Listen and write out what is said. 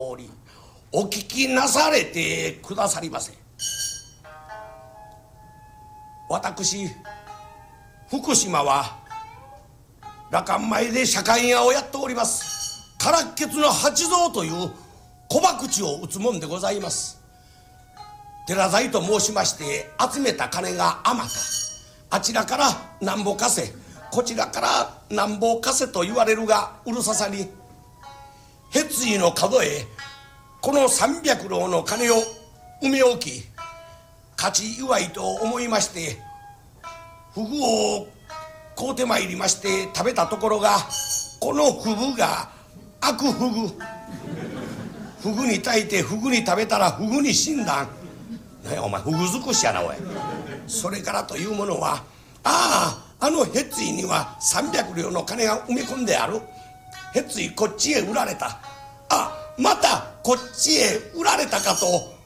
お聞きなされてくださりませ。私福島は羅漢前で左官屋をやっております唐血の八蔵という小博打を打つもんでございます。寺財と申しまして集めた金があまた、あちらからなんぼ貸せ、こちらからなんぼ貸せと言われるがうるささに、決意の角へこの300両の金を埋め置き、勝ち祝いと思いましてフグを買うてまいりまして食べたところが、このフグが悪フグ、フグに炊いてフグに食べたらフグに死んだん。何やお前フグ尽くしやなおい。それからというものは、あのヘッツイには300両の金が埋め込んである。ヘッツイこっちへ売られた。またこっちへ売られたかと